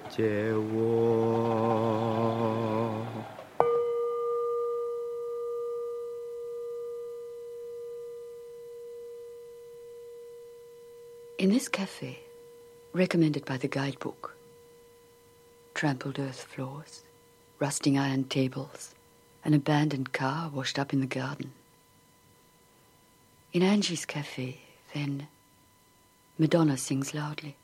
재워. In this cafe, recommended by the guidebook, trampled earth floors, rusting iron tables, an abandoned car washed up in the garden. In Angie's cafe, then, Madonna sings loudly.